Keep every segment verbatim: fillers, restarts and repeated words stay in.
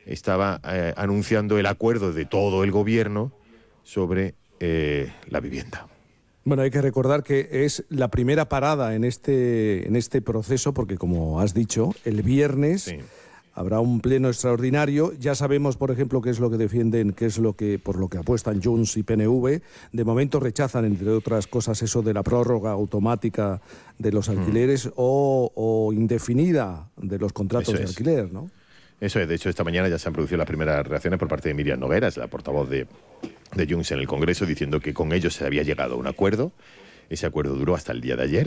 estaba eh, anunciando el acuerdo de todo el gobierno sobre eh, la vivienda. Bueno, hay que recordar que es la primera parada en este, en este proceso, porque como has dicho, el viernes sí. habrá un pleno extraordinario. Ya sabemos, por ejemplo, qué es lo que defienden, qué es lo que, por lo que apuestan Junts y P N V. De momento rechazan, entre otras cosas, eso de la prórroga automática de los alquileres mm. o, o indefinida de los contratos de alquiler, ¿no? Eso es. De hecho, esta mañana ya se han producido las primeras reacciones por parte de Míriam Nogueras, la portavoz de, de Junts en el Congreso, diciendo que con ellos se había llegado a un acuerdo. Ese acuerdo duró hasta el día de ayer.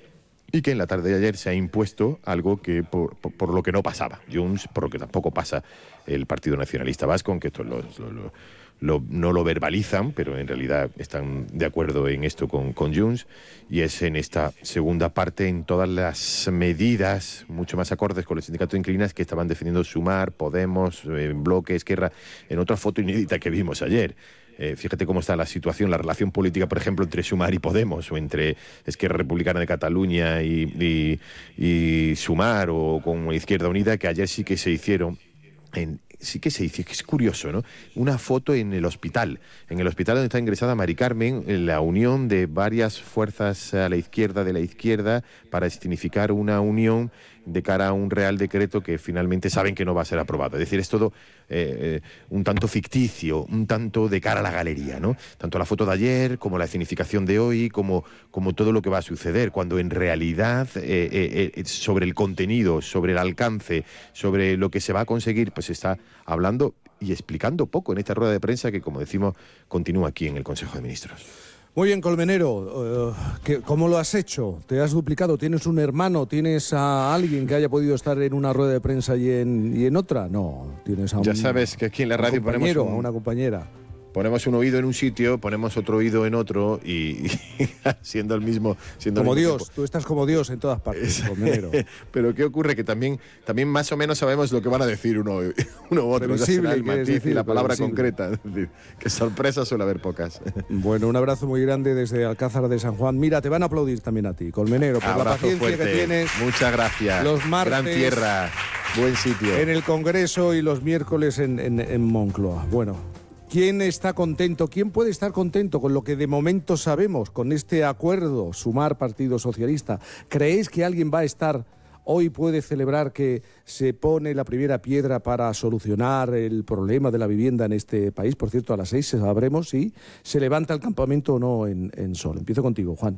Y que en la tarde de ayer se ha impuesto algo que por, por, por lo que no pasaba Junts, por lo que tampoco pasa el Partido Nacionalista Vasco, aunque esto lo, lo, lo, lo, no lo verbalizan, pero en realidad están de acuerdo en esto con, con Junts, y es en esta segunda parte en todas las medidas mucho más acordes con el sindicato de inquilinas que estaban defendiendo Sumar, Podemos, eh, Bloque, Esquerra, en otra foto inédita que vimos ayer. Eh, fíjate cómo está la situación, la relación política, por ejemplo, entre Sumar y Podemos, o entre Esquerra Republicana de Cataluña y, y, y Sumar, o con Izquierda Unida, que ayer sí que se hicieron, en, sí que se hizo, que es curioso, ¿no? Una foto en el hospital, en el hospital donde está ingresada Mari Carmen, en la unión de varias fuerzas a la izquierda de la izquierda para significar una unión de cara a un real decreto que finalmente saben que no va a ser aprobado. Es decir, es todo eh, un tanto ficticio, un tanto de cara a la galería, ¿no? Tanto la foto de ayer como la escenificación de hoy, como, como todo lo que va a suceder, cuando en realidad eh, eh, eh, sobre el contenido, sobre el alcance, sobre lo que se va a conseguir, pues se está hablando y explicando poco en esta rueda de prensa que, como decimos, continúa aquí en el Consejo de Ministros. Muy bien, Colmenero, uh, ¿cómo lo has hecho? ¿Te has duplicado? ¿Tienes un hermano? ¿Tienes a alguien que haya podido estar en una rueda de prensa y en, y en otra? No, tienes a un Ya sabes que aquí en la radio ponemos un, a una compañera. Ponemos un oído en un sitio, ponemos otro oído en otro y, y siendo el mismo... Siendo como el mismo Dios, tiempo. Tú estás como Dios en todas partes, Colmenero. Pero ¿qué ocurre? Que también, también más o menos sabemos lo que van a decir uno, uno u otro. Previsible, el matiz decir, y la palabra previsible. concreta. Es decir, que sorpresas suele haber pocas. Bueno, un abrazo muy grande desde Alcázar de San Juan. Mira, te van a aplaudir también a ti, Colmenero, por abrazo la paciencia fuerte. que tienes. Muchas gracias. Los martes, gran tierra, buen sitio. En el Congreso y los miércoles en, en, en Moncloa. Bueno, ¿quién está contento? ¿Quién puede estar contento con lo que de momento sabemos, con este acuerdo, Sumar Partido Socialista? ¿Creéis que alguien va a estar, hoy puede celebrar que se pone la primera piedra para solucionar el problema de la vivienda en este país? Por cierto, a las seis sabremos si se levanta el campamento o no en, en Sol. Empiezo contigo, Juan.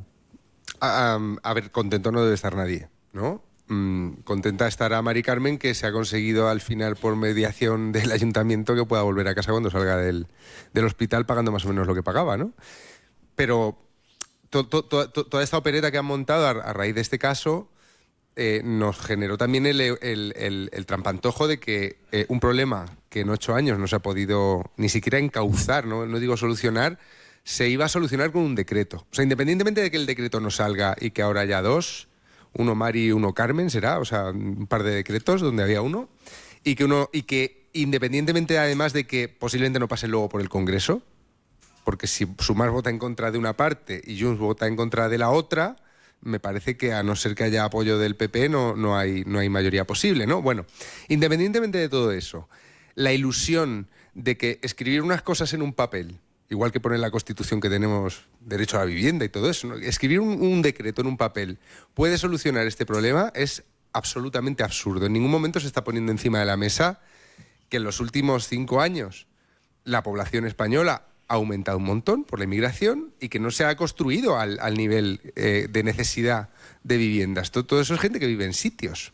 A, a ver, contento no debe estar nadie, ¿no? Mm, contenta estará Mari Carmen, que se ha conseguido al final por mediación del ayuntamiento que pueda volver a casa cuando salga del, del hospital pagando más o menos lo que pagaba, ¿no? Pero to, to, to, to, toda esta opereta que han montado a, a raíz de este caso eh, nos generó también el, el, el, el trampantojo de que eh, un problema que en ocho años no se ha podido ni siquiera encauzar, no, no digo solucionar, se iba a solucionar con un decreto. O sea, independientemente de que el decreto no salga y que ahora haya dos, uno Mari y uno Carmen será, o sea, un par de decretos donde había uno, y que uno y que independientemente además de que posiblemente no pase luego por el Congreso, porque si Sumar vota en contra de una parte y Junts vota en contra de la otra, me parece que a no ser que haya apoyo del P P no, no hay, no hay mayoría posible, ¿no? Bueno, independientemente de todo eso, la ilusión de que escribir unas cosas en un papel, igual que pone en la Constitución que tenemos derecho a la vivienda y todo eso, ¿no? Escribir un, un decreto en un papel puede solucionar este problema es absolutamente absurdo. En ningún momento se está poniendo encima de la mesa que en los últimos cinco años la población española ha aumentado un montón por la inmigración y que no se ha construido al, al nivel eh, de necesidad de viviendas. Todo, todo eso es gente que vive en sitios.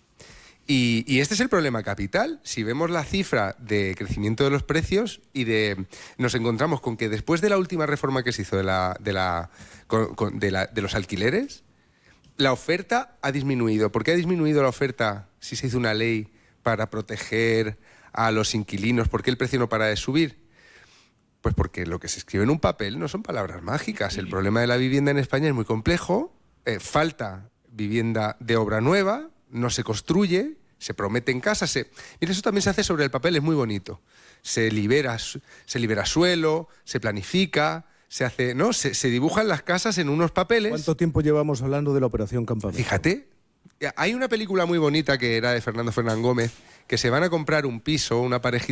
Y, y este es el problema capital. Si vemos la cifra de crecimiento de los precios y de nos encontramos con que después de la última reforma que se hizo de, la, de, la, con, con, de, la, de los alquileres, la oferta ha disminuido. ¿Por qué ha disminuido la oferta si se hizo una ley para proteger a los inquilinos? ¿Por qué el precio no para de subir? Pues porque lo que se escribe en un papel no son palabras mágicas. El problema de la vivienda en España es muy complejo. Eh, falta vivienda de obra nueva, no se construye, se promete en casa. Se... Mira, eso también se hace sobre el papel, es muy bonito. Se libera, se libera suelo, se planifica, se hace, ¿no? Se, se dibujan las casas en unos papeles. ¿Cuánto tiempo llevamos hablando de la Operación Campamento? Fíjate, hay una película muy bonita que era de Fernando Fernán Gómez, que se van a comprar un piso, una parejita